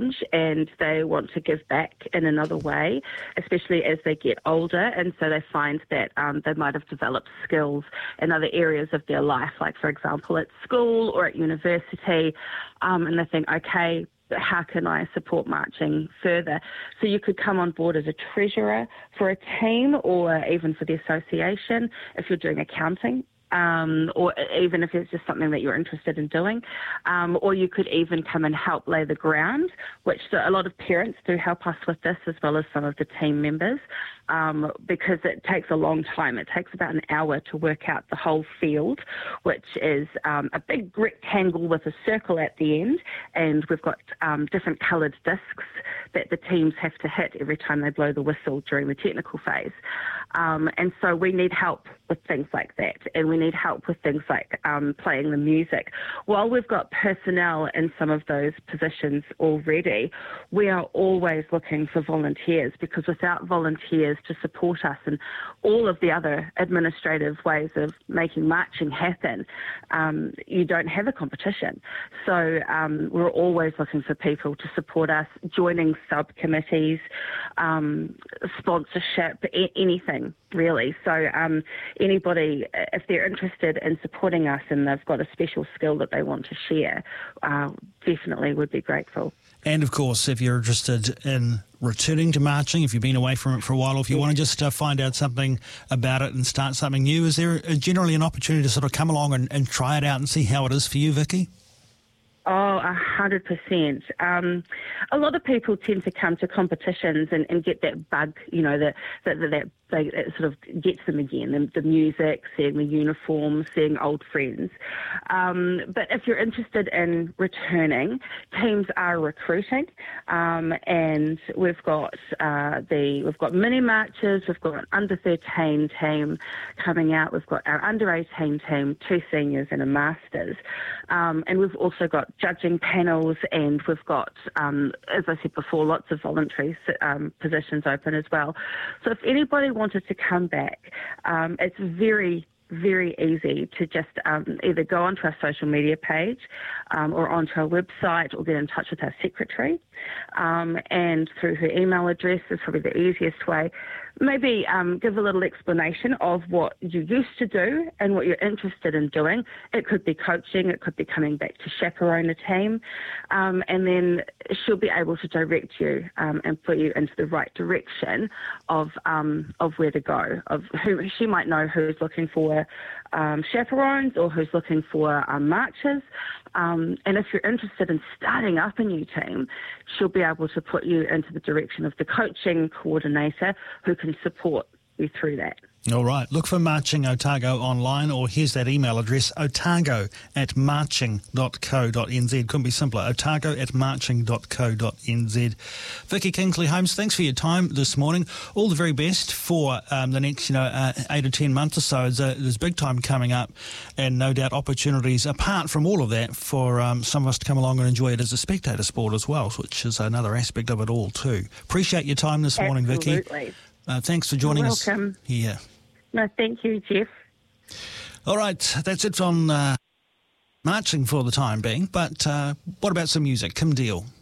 change and they want to give back in another way, especially as they get older. And so they find that they might have developed skills in other areas of their life, like, for example, at school or at university, and they think, okay, how can I support marching further? So you could come on board as a treasurer for a team or even for the association if you're doing accounting. Or even if it's just something that you're interested in doing, or you could even come and help lay the ground, which a lot of parents do help us with this, as well as some of the team members, because it takes a long time. It takes about an hour to work out the whole field, which is a big rectangle with a circle at the end, and we've got different coloured discs that the teams have to hit every time they blow the whistle during the technical phase. And so we need help with things like that, and we need help with things like playing the music. While we've got personnel in some of those positions already, we are always looking for volunteers, because without volunteers to support us and all of the other administrative ways of making marching happen, you don't have a competition. So we're always looking for people to support us, joining subcommittees, sponsorship, anything really. So anybody, if they're interested in supporting us and they've got a special skill that they want to share, definitely would be grateful. And of course, if you're interested in returning to marching, if you've been away from it for a while, or if you want to just find out something about it and start something new, is there generally an opportunity to sort of come along and try it out and see how it is for you, Vicky? Oh, 100%. A lot of people tend to come to competitions and get that bug, that it sort of gets them again, the music, seeing the uniform, seeing old friends. But if you're interested in returning, teams are recruiting, and we've got mini marches, we've got an under-13 team coming out, we've got our under-18 team, 2 seniors and a masters, and we've also got judging panels, and we've got, as I said before, lots of voluntary positions open as well. So if anybody wanted to come back, it's very, very easy to just either go onto our social media page or onto our website, or get in touch with our secretary, and through her email address is probably the easiest way. Maybe give a little explanation of what you used to do and what you're interested in doing. It could be coaching, it could be coming back to chaperone a team, and then she'll be able to direct you and put you into the right direction of where to go. Of who she might know who's looking for chaperones or who's looking for marchers. And if you're interested in starting up a new team, she'll be able to put you into the direction of the coaching coordinator who can support you through that. All right. Look for Marching Otago online, or here's that email address, otago@marching.co.nz. Couldn't be simpler, otago@marching.co.nz. Vicky Kingsley-Holmes, thanks for your time this morning. All the very best for the next 8 or 10 months or so. There's big time coming up, and no doubt opportunities apart from all of that for some of us to come along and enjoy it as a spectator sport as well, which is another aspect of it all too. Appreciate your time this morning, Vicky. Absolutely. Thanks for joining us here. No, thank you, Jeff. All right, that's it on marching for the time being. But what about some music? Kim Deal.